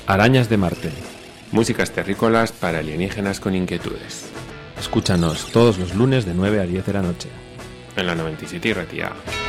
Arañas de Marte. Músicas terrícolas para alienígenas con inquietudes. Escúchanos todos los lunes de 9 a 10 de la noche. En la 97 y Ratia.